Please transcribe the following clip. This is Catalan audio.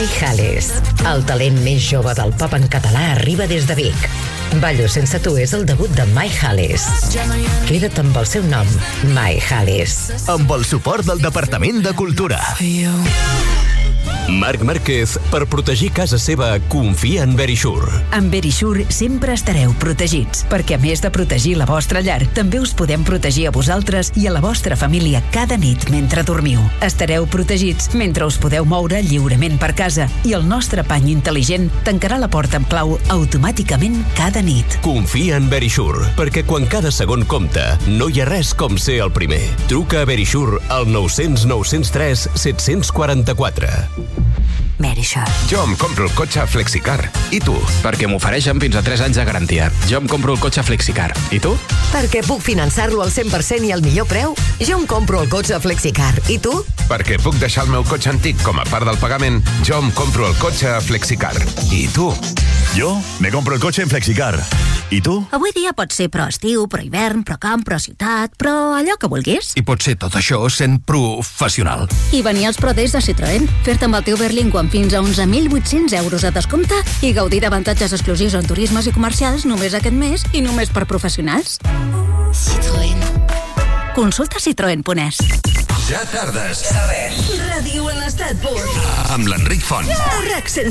Mai Hales. El talent més jove del pop en català arriba des de Vic. Ballo sense tu és el debut de Mai Hales. Queda't amb el seu nom, Mai Hales. Amb el suport del Departament de Cultura. Marc Márquez, per protegir casa seva, confia en Verisure. Amb Verisure sempre estareu protegits, perquè a més de protegir la vostra llar, també us podem protegir a vosaltres i a la vostra família cada nit mentre dormiu. Estareu protegits mentre us podeu moure lliurement per casa i el nostre pany intel·ligent tancarà la porta amb clau automàticament cada nit. Confia en Verisure, perquè quan cada segon compta, no hi ha res com ser el primer. Truca a Verisure al 900 903 744. Verisure. Jo em compro el cotxe Flexicar. I tu? Perquè m'ofereixen fins a 3 anys de garantia. Jo em compro el cotxe Flexicar. I tu? Perquè puc finançar-lo al 100% i al millor preu. Jo em compro el cotxe Flexicar. I tu? Perquè puc deixar el meu cotxe antic com a part del pagament. Jo em compro el cotxe Flexicar. I tu? Jo me compro el cotxe en Flexicar. I tu? Avui dia pot ser pro estiu, pro hivern, pro camp, pro ciutat, però allò que vulguis. I pot ser tot això sent professional. I venir als Pro Days de Citroën, fer-te amb el teu Berlingo amb fins a 11.800 euros de descompte i gaudir d'avantatges exclusius en turismes i comercials només aquest mes i només per professionals. Citroën. Consulta citroen.es. Ja tardes. Saber. Ràdio en estat pur. Amb l'Enric Font. RAC 107.